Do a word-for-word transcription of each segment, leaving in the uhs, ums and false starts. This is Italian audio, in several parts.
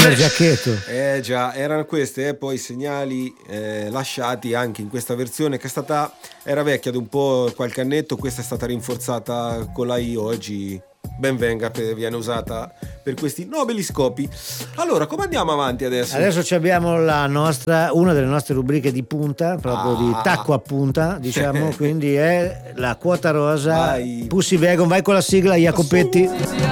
del giacchetto. Eh già, erano queste eh, poi segnali eh, lasciati anche in questa versione che è stata, era vecchia di un po' qualche annetto, questa è stata rinforzata con l'A I oggi. Ben venga, per, viene usata per questi nobili scopi. Allora, come andiamo avanti adesso? Adesso abbiamo la nostra, una delle nostre rubriche di punta, proprio Ah. di tacco a punta, diciamo, quindi è la quota rosa. Vai. Pussy Vegon, vai con la sigla, Jacopetti.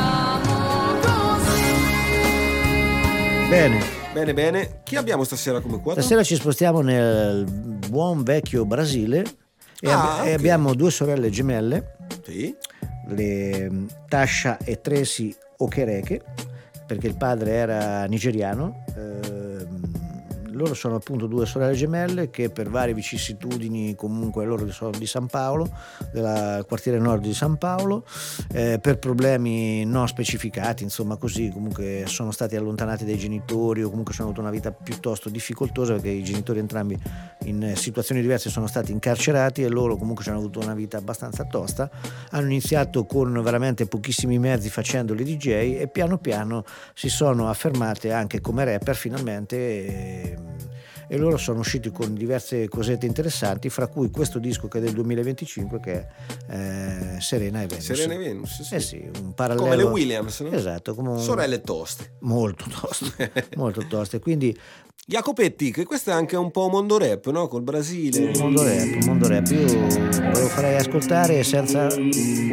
Bene. Bene, bene. Chi abbiamo stasera come quota? Stasera ci spostiamo nel buon vecchio Brasile e, Ah, ab- e ok. abbiamo due sorelle gemelle, Sì. le mm, Tasha e Tracy Okereke, perché il padre era nigeriano. ehm, loro sono appunto due sorelle gemelle che per varie vicissitudini, comunque loro sono di San Paolo, del quartiere nord di San Paolo, eh, per problemi non specificati, insomma così, comunque sono stati allontanati dai genitori o comunque sono avuto una vita piuttosto difficoltosa, perché i genitori entrambi in situazioni diverse sono stati incarcerati e loro comunque hanno avuto una vita abbastanza tosta. Hanno iniziato con veramente pochissimi mezzi facendoli D J e piano piano si sono affermate anche come rapper finalmente, e, e loro sono usciti con diverse cosette interessanti, fra cui questo disco che è del duemilaventicinque, che è eh, Serena e Venus. Serena e Venus, sì. Eh sì, un parallelo. Come le Williams, no? Esatto, come un... Sorelle toste. molto toste, molto toste, quindi Jacopetti, che questo è anche un po' mondo rap, no? Col Brasile. mondo rap, mondo rap. Io ve lo farei ascoltare senza